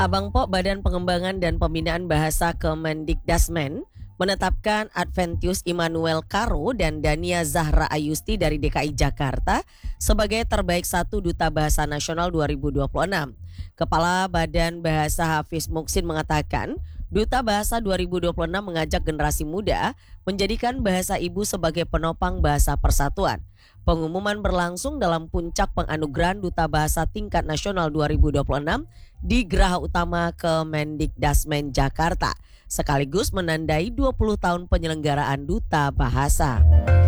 Abang Po Badan Pengembangan dan Pembinaan Bahasa Kemendikdasmen menetapkan Adventius Immanuel Karo dan Dania Zahra Ayusti dari DKI Jakarta sebagai terbaik satu Duta Bahasa Nasional 2026. Kepala Badan Bahasa Hafiz Muksin mengatakan, Duta Bahasa 2026 mengajak generasi muda menjadikan bahasa ibu sebagai penopang bahasa persatuan. Pengumuman berlangsung dalam puncak penganugerahan Duta Bahasa Tingkat Nasional 2026 di Geraha Utama Kemendikdasmen Jakarta, sekaligus menandai 20 tahun penyelenggaraan Duta Bahasa.